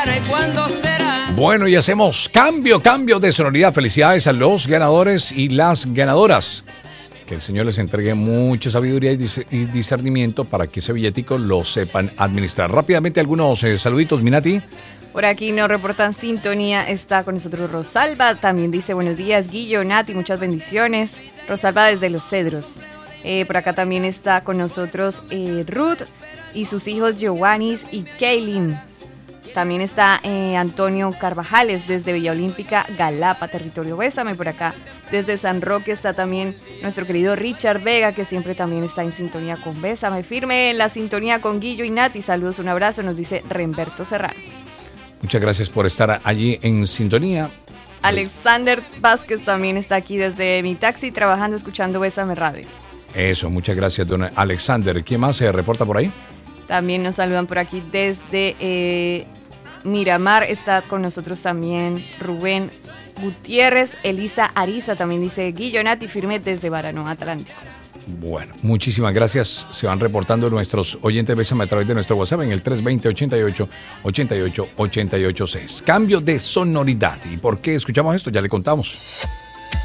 mañana y cuándo será. Bueno, y hacemos cambio de sonoridad. Felicidades a los ganadores y las ganadoras. Que el Señor les entregue mucha sabiduría y discernimiento para que ese billetico lo sepan administrar. Rápidamente algunos saluditos, Minati. Por aquí nos reportan sintonía, está con nosotros Rosalba, también dice buenos días Guillo, Nati, muchas bendiciones. Rosalba desde Los Cedros. Por acá también está con nosotros Ruth y sus hijos Giovannis y Kaylin. También está Antonio Carvajales desde Villa Olímpica, Galapa, territorio Bésame. Por acá desde San Roque está también nuestro querido Richard Vega, que siempre también está en sintonía con Bésame. Firme en la sintonía con Guillo y Nati. Saludos, un abrazo, nos dice Remberto Serrano. Muchas gracias por estar allí en sintonía. Alexander Vázquez también está aquí desde mi taxi trabajando, escuchando Bésame Radio. Eso, muchas gracias, don Alexander. ¿Quién más se reporta por ahí? También nos saludan por aquí desde Miramar. Está con nosotros también Rubén Gutiérrez. Elisa Ariza también dice Guillo, Nati, firme desde Baranoa, Atlántico. Bueno, muchísimas gracias. Se van reportando nuestros oyentes. Bésame a través de nuestro WhatsApp en el 320-88-88-886. Cambio de sonoridad. ¿Y por qué escuchamos esto? Ya le contamos.